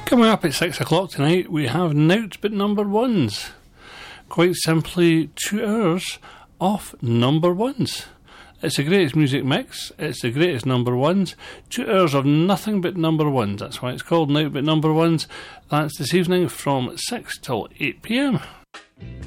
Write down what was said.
Coming up at 6 o'clock tonight, we have Nout But Number Ones. Quite simply, 2 hours of number ones. It's the greatest music mix, it's the greatest number ones, 2 hours of nothing but number ones. That's why it's called Nout But Number Ones. That's this evening from 6 till 8 p.m.